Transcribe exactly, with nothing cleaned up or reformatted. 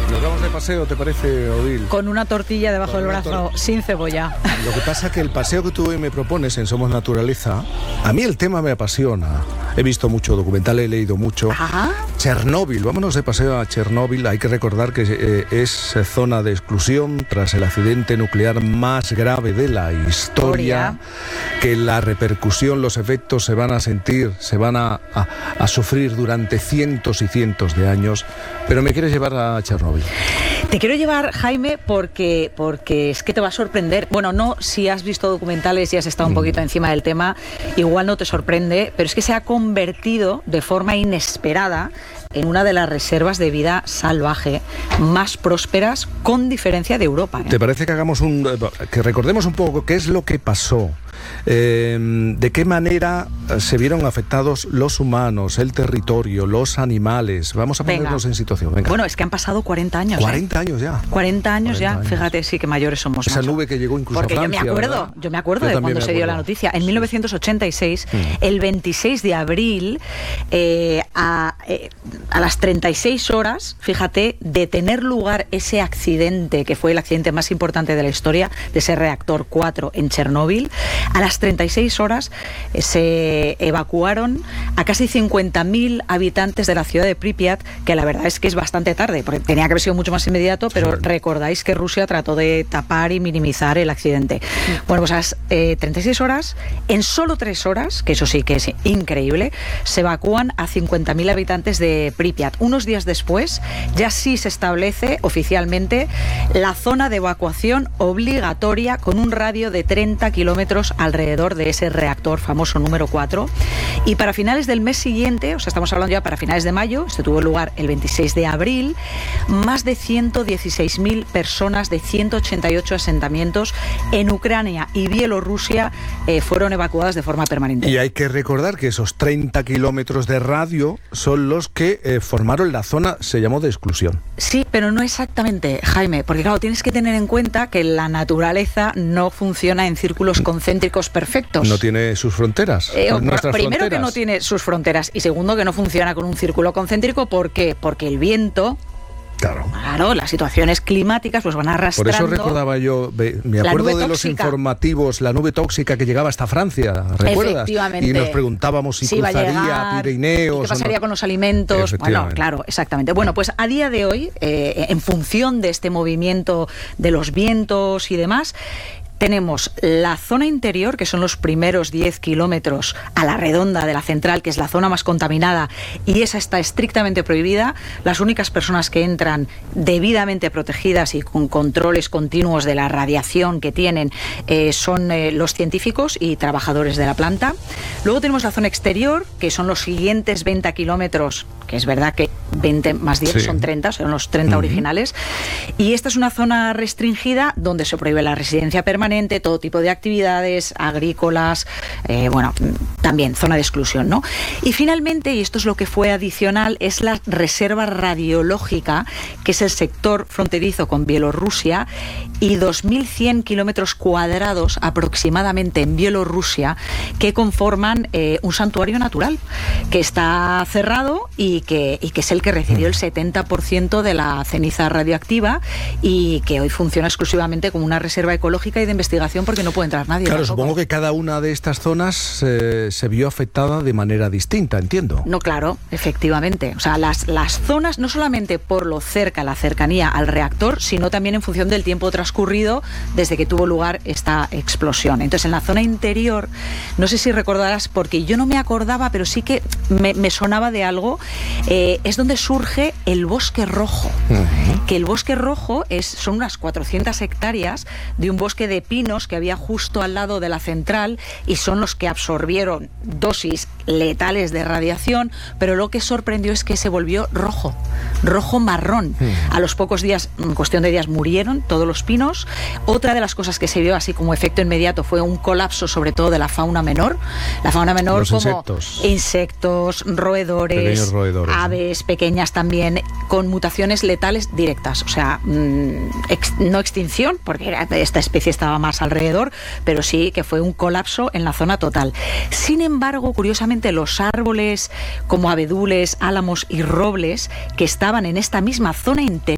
Nos vamos de paseo, ¿te parece, Odil? Con una tortilla debajo Con del una brazo, tor- sin cebolla. Lo que pasa es que el paseo que tú hoy me propones en Somos Naturaleza, a mí el tema me apasiona. He visto mucho documental, he leído mucho. Ajá. Chernóbil, vámonos de paseo a Chernóbil. Hay que recordar que eh, es zona de exclusión tras el accidente nuclear más grave de la historia, que la repercusión, los efectos se van a sentir, se van a, a, a sufrir durante cientos y cientos de años. Pero me quieres llevar a Chernóbil. Te quiero llevar, Jaime, porque, porque es que te va a sorprender. Bueno, no, si has visto documentales y has estado un poquito encima del tema, igual no te sorprende, pero es que se ha convertido de forma inesperada en una de las reservas de vida salvaje más prósperas, con diferencia, de Europa, ¿eh? ¿Te parece que hagamos un, que recordemos un poco qué es lo que pasó? Eh, ¿De qué manera se vieron afectados los humanos, el territorio, los animales? Vamos a ponernos Venga. en situación. Venga. Bueno, es que han pasado cuarenta años. cuarenta ¿eh? años ya. cuarenta años cuarenta ya, años. fíjate, sí que mayores somos. Esa macho. nube que llegó incluso Porque a Francia, yo me acuerdo, ¿verdad? yo me acuerdo Yo de también cuando me se dio la acuerdo. noticia. En Sí. mil novecientos ochenta y seis, Mm. el veintiséis de abril, eh, a, eh, a las treinta y seis horas, fíjate, de tener lugar ese accidente, que fue el accidente más importante de la historia, de ese reactor cuatro en Chernóbil, a las treinta y seis horas eh, se evacuaron a casi cincuenta mil habitantes de la ciudad de Pripyat, que la verdad es que es bastante tarde, porque tenía que haber sido mucho más inmediato, pero Sí. recordáis que Rusia trató de tapar y minimizar el accidente. Bueno, pues a las eh, treinta y seis horas, en solo tres horas, que eso sí que es increíble, se evacúan a cincuenta mil habitantes de Pripyat. Unos días después, ya sí se establece oficialmente la zona de evacuación obligatoria con un radio de treinta kilómetros alrededor de ese reactor famoso número cuatro. Y para finales del mes siguiente, o sea, estamos hablando ya para finales de mayo, esto tuvo lugar el veintiséis de abril, más de ciento dieciséis mil personas de ciento ochenta y ocho asentamientos en Ucrania y Bielorrusia eh, fueron evacuadas de forma permanente. Y hay que recordar que esos treinta kilómetros de radio son los que eh, formaron la zona, se llamó de exclusión. Sí, pero no exactamente, Jaime, porque claro, tienes que tener en cuenta que la naturaleza no funciona en círculos concéntricos perfectos. No tiene sus fronteras. Eh, nuestras primero fronteras. que no tiene sus fronteras y segundo que no funciona con un círculo concéntrico. ¿Por qué? Porque el viento, Claro. claro, las situaciones climáticas pues van arrastrando. Por eso recordaba yo, ve, me La acuerdo nube de los tóxica. informativos, la nube tóxica que llegaba hasta Francia, ¿recuerdas? Efectivamente. Y nos preguntábamos si Sí, iba a cruzaría llegar, Pirineos. ¿y qué pasaría o no. con los alimentos? Bueno, Efectivamente. claro, exactamente. Bueno, pues a día de hoy, eh, en función de este movimiento de los vientos y demás, tenemos la zona interior, que son los primeros diez kilómetros a la redonda de la central, que es la zona más contaminada, y esa está estrictamente prohibida. Las únicas personas que entran debidamente protegidas y con controles continuos de la radiación que tienen eh, son eh, los científicos y trabajadores de la planta. Luego tenemos la zona exterior, que son los siguientes veinte kilómetros, que es verdad que veinte más diez Sí. son treinta, son los treinta Uh-huh. originales. Y esta es una zona restringida donde se prohíbe la residencia permanente, todo tipo de actividades agrícolas, eh, bueno, también zona de exclusión, ¿no? Y finalmente, y esto es lo que fue adicional, es la reserva radiológica, que es el sector fronterizo con Bielorrusia, y dos mil cien kilómetros cuadrados aproximadamente en Bielorrusia, que conforman eh, un santuario natural, que está cerrado y que, y que es el que recibió el setenta por ciento de la ceniza radioactiva y que hoy funciona exclusivamente como una reserva ecológica y de investigación porque no puede entrar nadie. Claro, tampoco. supongo que cada una de estas zonas eh, se vio afectada de manera distinta, entiendo. No, claro, efectivamente. O sea, las, las zonas, no solamente por lo cerca, la cercanía al reactor, sino también en función del tiempo transcurrido desde que tuvo lugar esta explosión. Entonces, en la zona interior, no sé si recordarás, porque yo no me acordaba, pero sí que me, me sonaba de algo, eh, es donde surge el bosque rojo. Uh-huh. Que el bosque rojo es, son unas cuatrocientas hectáreas de un bosque de pinos que había justo al lado de la central y son los que absorbieron dosis letales de radiación, pero lo que sorprendió es que se volvió rojo, rojo marrón. Hmm. A los pocos días, en cuestión de días, murieron todos los pinos. Otra de las cosas que se vio así como efecto inmediato fue un colapso sobre todo de la fauna menor. La fauna menor los como insectos, insectos roedores, roedores, aves, ¿no?, pequeñas también, con mutaciones letales directas. O sea, mmm, ex, no extinción, porque esta especie estaba más alrededor, pero sí que fue un colapso en la zona total. Sin embargo, curiosamente, los árboles como abedules, álamos y robles que estaban en esta misma zona interior